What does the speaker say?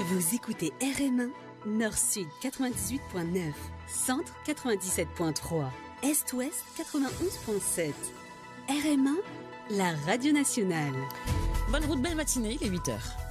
Vous écoutez RM1, Nord-Sud 98.9, Centre 97.3, Est-Ouest 91.7. RM1, la radio nationale. Bonne route, belle matinée, il est 8h.